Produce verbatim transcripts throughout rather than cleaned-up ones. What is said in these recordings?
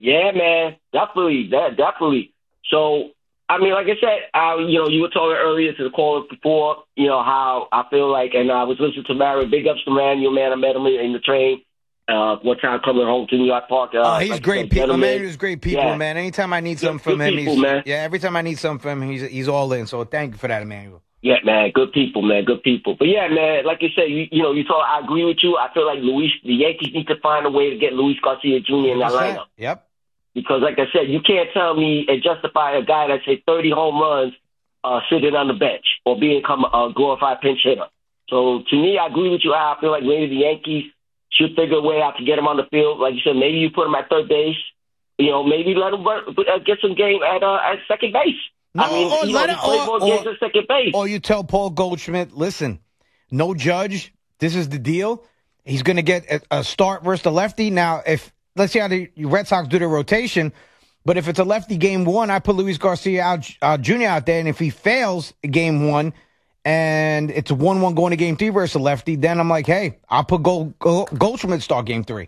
Yeah, man, definitely, that definitely. So, I mean, like I said, uh, you know, you were talking earlier to the caller before, you know, how I feel like, and I was listening to Mario. Big ups to Manuel, man. I met him in the train. Uh, one time coming home to New York Park. Uh, oh, he's like great people. Manuel's great people, yeah. man. Anytime I need something good, from good him, people, he's man. yeah. Every time I need something from him, he's he's all in. So thank you for that, Emmanuel. Yeah, man, good people, man, good people. But yeah, man, like you said, you, you know, you told I agree with you. I feel like Luis, the Yankees need to find a way to get Luis Garcia Junior in that lineup. Yep. Because, like I said, you can't tell me and justify a guy that's hit thirty home runs uh, sitting on the bench or being a glorified pinch hitter. So to me, I agree with you. I feel like maybe the Yankees should figure a way out to get him on the field. Like you said, maybe you put him at third base. You know, maybe let him run, uh, get some game at uh, at second base. No, I mean, or you let know, it, he played or, more or, games at second base. Or you tell Paul Goldschmidt, listen, no Judge. This is the deal. He's going to get a, a start versus the lefty. Now, if let's see how the Red Sox do their rotation, but if it's a lefty game one, I put Luis Garcia out, uh, Junior out there, and if he fails game one and it's a one one going to game three versus a lefty, then I'm like, hey, I'll put Gold, Gold, Goldschmidt start game three.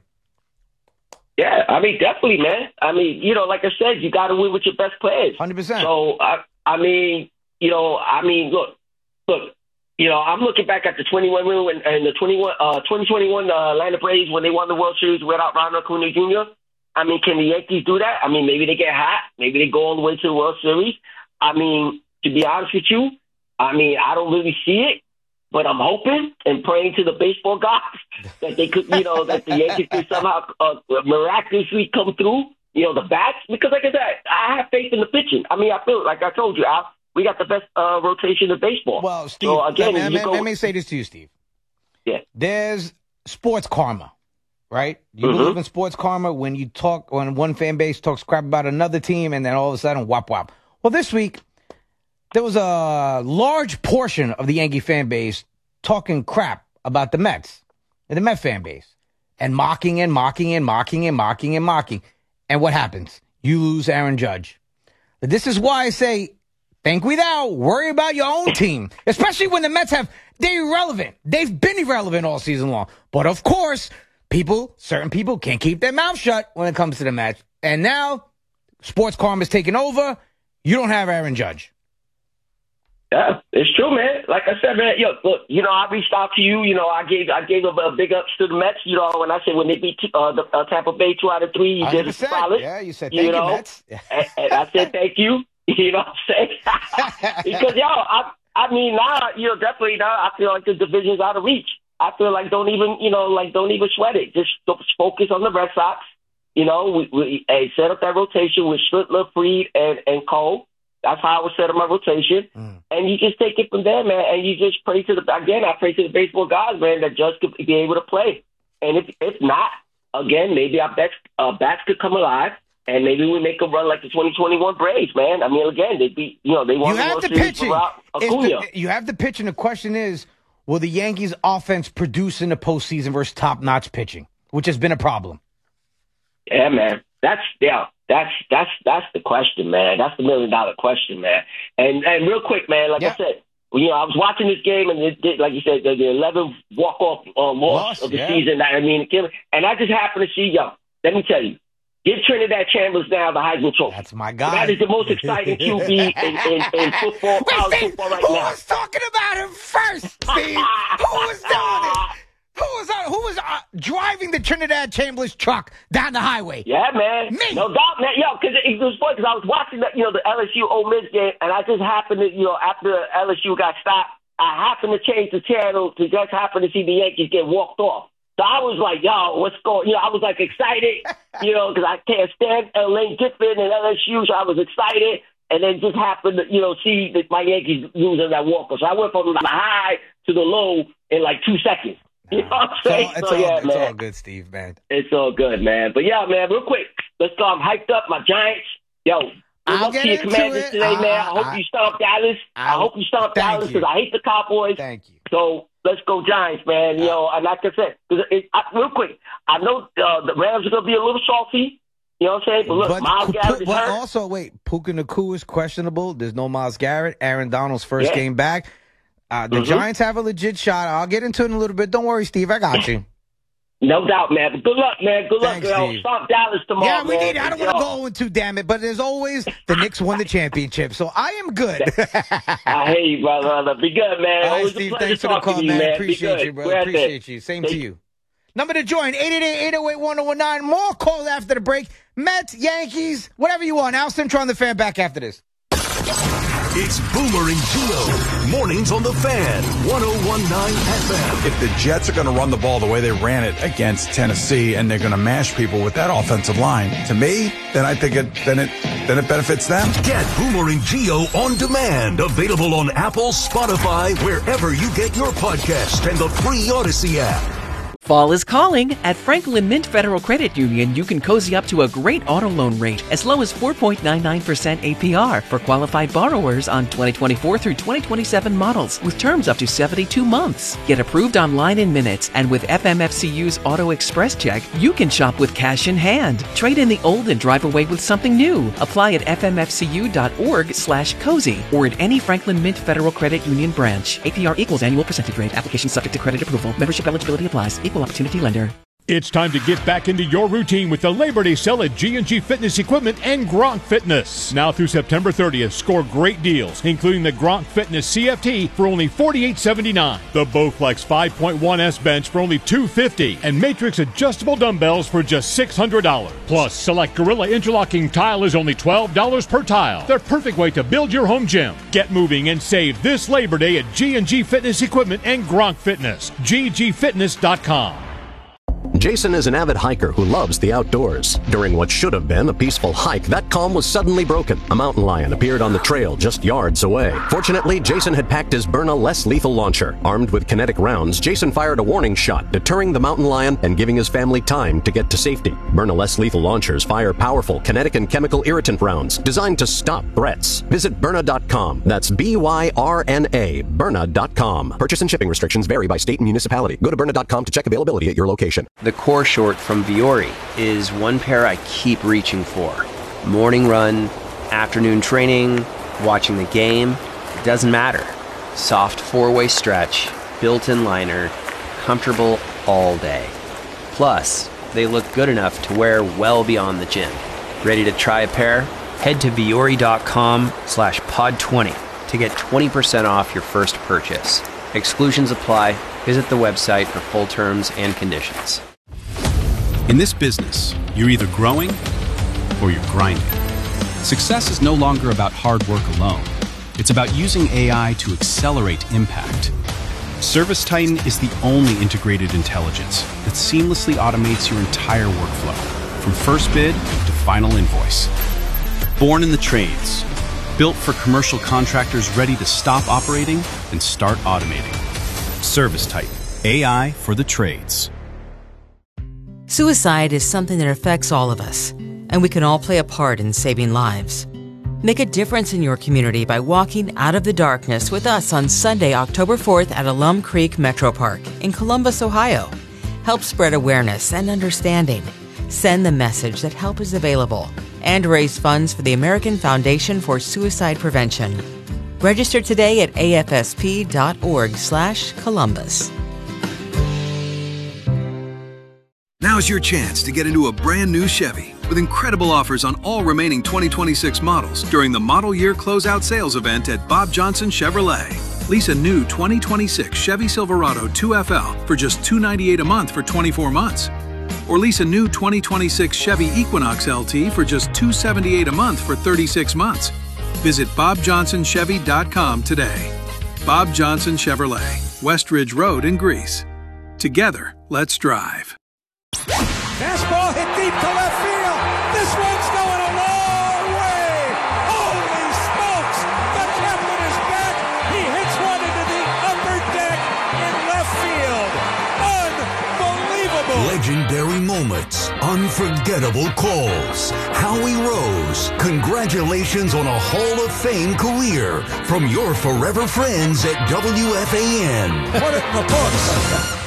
Yeah, I mean, definitely, man. I mean, you know, like I said, you got to win with your best players. one hundred percent. So, I, I mean, you know, I mean, look, look, you know, I'm looking back at the twenty-one win and, and the twenty-one, uh, twenty twenty-one uh, Atlanta Braves when they won the World Series without Ronald Acuna Junior I mean, can the Yankees do that? I mean, maybe they get hot. Maybe they go all the way to the World Series. I mean, to be honest with you, I mean, I don't really see it. But I'm hoping and praying to the baseball gods that they could, you know, that the Yankees could somehow uh, miraculously come through, you know, the bats. Because, like I said, I have faith in the pitching. I mean, I feel like I told you, Al, we got the best uh, rotation in baseball. Well, Steve, so, again, let, me, go, let me say this to you, Steve. Yeah. There's sports karma, right? You mm-hmm. believe in sports karma when you talk, when one fan base talks crap about another team and then all of a sudden, whop, whop. Well, this week, there was a large portion of the Yankee fan base talking crap about the Mets and the Met fan base and mocking and mocking and mocking and mocking and mocking. And what happens? You lose Aaron Judge. But this is why I say, think without, worry about your own team, especially when the Mets have, they're irrelevant. They've been irrelevant all season long. But of course, people, certain people can't keep their mouth shut when it comes to the Mets. And now, sports karma is taking over. You don't have Aaron Judge. Yeah, it's true, man. Like I said, man, yo, look, you know, I reached out to you. You know, I gave I gave a, a big ups to the Mets. You know, when I said when they beat uh, the uh, Tampa Bay two out of three, you did it solid. Yeah, you said thank you, you know? Mets. and, and I said thank you. You know what I'm saying? Because, yo, I, I mean, now, you know, definitely now I feel like the division's out of reach. I feel like don't even, you know, like don't even sweat it. Just focus on the Red Sox. You know, we, we hey, set up that rotation with Schlittler, Fried, and, and Cole. That's how I would set up my rotation. Mm. And you just take it from there, man. And you just pray to the, again, I pray to the baseball gods, man, that Judge could be able to play. And if if not, again, maybe our bats, uh, bats could come alive. And maybe we make a run like the twenty twenty-one Braves, man. I mean, again, they beat, you know, they won you the have World the Series pitching. without Acuna. The, you have the pitching. The question is, will the Yankees offense produce in the postseason versus top-notch pitching, which has been a problem? Yeah, man. That's, yeah. That's that's that's the question, man. That's the million dollar question, man. And and real quick, man, like yeah. I said, you know, I was watching this game, and it did, like you said, the, the eleventh walk off uh, loss of the yeah. season. I mean, and I just happened to see, yo, let me tell you, give Trinidad Chambers now the Heisman Trophy. That's my guy. That is the most exciting Q B in, in, in football, Wait, college Steve, football right who now. Who was talking about him first, Steve? Who was doing it? Who was uh, who was uh, driving the Trinidad Chambers truck down the highway? Yeah, man. Me. No doubt, man. Yo, because it, it was funny because I was watching the, you know, the L S U Ole Miss game, and I just happened to, you know, after L S U got stopped, I happened to change the channel to just happen to see the Yankees get walked off. So I was like, yo, what's going? You know, I was like excited, you know, because I can't stand Lane Kiffin and L S U, so I was excited. And then just happened to, you know, see that my Yankees losing that walk-off. So I went from the high to the low in like two seconds. You know what I'm saying? It's, all, it's, so, all, yeah, it's man. all good, Steve, man. It's all good, man. But, yeah, man, real quick, let's go. I'm hyped up. My Giants. Yo, good I'll luck to your Commanders it. today, I, man. I, I hope I, you stomp Dallas. I, I hope you stomp Dallas because I hate the Cowboys. Thank you. So let's go Giants, man. You know, and like I said, cause it, I, real quick, I know uh, the Rams are going to be a little salty. You know what I'm saying? But look, but, Myles Garrett is but hurt. also, wait, Puka Nacua is questionable. There's no Myles Garrett. Aaron Donald's first yeah. game back. Uh, the mm-hmm. Giants have a legit shot. I'll get into it in a little bit. Don't worry, Steve. I got you. No doubt, man. But good luck, man. Good Thanks, luck, girl. Steve. Stop Dallas tomorrow, Yeah, we man. need. I don't want to go oh and two, damn it. But as always, the Knicks won the championship, so I am good. I hear you, brother. Be good, man. All right, Always Steve. a pleasure Thanks for the talking call, to you, man. man. Appreciate Be you, bro. We're Appreciate you. Same to you. Number to join, eight eight eight, eight oh eight, one oh one nine. More calls after the break. Mets, Yankees, whatever you want. Al Cintron on the Fan back after this. It's Boomer and Gio. Mornings on the Fan, one oh one point nine F M. If the Jets are going to run the ball the way they ran it against Tennessee and they're going to mash people with that offensive line, to me, then I think it then it then it benefits them. Get Boomer and Gio on demand. Available on Apple, Spotify, wherever you get your podcast, and the free Odyssey app. Fall is calling. At Franklin Mint Federal Credit Union, you can cozy up to a great auto loan rate as low as four point nine nine percent A P R for qualified borrowers on twenty twenty-four through twenty twenty-seven models with terms up to seventy-two months. Get approved online in minutes, and with F M F C U's Auto Express Check, you can shop with cash in hand. Trade in the old and drive away with something new. Apply at fmfcu.org slash cozy or at any Franklin Mint Federal Credit Union branch. A P R equals annual percentage rate. Application subject to credit approval. Membership eligibility applies. Equal opportunity lender. It's time to get back into your routine with the Labor Day sale at G and G Fitness Equipment and Gronk Fitness. Now through September thirtieth, score great deals, including the Gronk Fitness C F T for only forty-eight seventy-nine, the Bowflex five point one S bench for only two fifty, and Matrix adjustable dumbbells for just six hundred dollars. Plus, select Gorilla interlocking tile is only twelve dollars per tile. The perfect way to build your home gym. Get moving and save this Labor Day at G and G Fitness Equipment and Gronk Fitness. G G fitness dot com. Jason is an avid hiker who loves the outdoors. During what should have been a peaceful hike, that calm was suddenly broken. A mountain lion appeared on the trail just yards away. Fortunately, Jason had packed his Byrna less lethal launcher. Armed with kinetic rounds, Jason fired a warning shot, deterring the mountain lion and giving his family time to get to safety. Byrna less lethal launchers fire powerful kinetic and chemical irritant rounds designed to stop threats. Visit Byrna dot com. That's B Y R N A, Byrna dot com. Purchase and shipping restrictions vary by state and municipality. Go to Byrna dot com to check availability at your location. The core short from Vuori is one pair I keep reaching for. Morning run, afternoon training, watching the game, it doesn't matter. Soft four-way stretch, built-in liner, comfortable all day. Plus, they look good enough to wear well beyond the gym. Ready to try a pair? Head to Vuori dot com slash pod twenty to get twenty percent off your first purchase. Exclusions apply. Visit the website for full terms and conditions. In this business, you're either growing or you're grinding. Success is no longer about hard work alone. It's about using A I to accelerate impact. ServiceTitan is the only integrated intelligence that seamlessly automates your entire workflow, from first bid to final invoice. Born in the trades, built for commercial contractors ready to stop operating and start automating. ServiceTitan, A I for the trades. Suicide is something that affects all of us, and we can all play a part in saving lives. Make a difference in your community by walking out of the darkness with us on Sunday, October fourth at Alum Creek Metro Park in Columbus, Ohio. Help spread awareness and understanding. Send the message that help is available and raise funds for the American Foundation for Suicide Prevention. Register today at A F S P dot org slash Columbus. Now's your chance to get into a brand new Chevy with incredible offers on all remaining twenty twenty-six models during the Model Year Closeout Sales event at Bob Johnson Chevrolet. Lease a new twenty twenty-six Chevy Silverado two F L for just two hundred ninety-eight dollars a month for twenty-four months. Or lease a new twenty twenty-six Chevy Equinox L T for just two hundred seventy-eight dollars a month for thirty-six months. Visit bob johnson chevy dot com today. Bob Johnson Chevrolet, West Ridge Road in Greece. Together, let's drive. Fastball hit deep to left field. This one's going a long way. Holy smokes! The captain is back. He hits one into the upper deck in left field. Unbelievable. Legendary moments, unforgettable calls. Howie Rose, congratulations on a Hall of Fame career from your forever friends at W F A N. Put it in the books.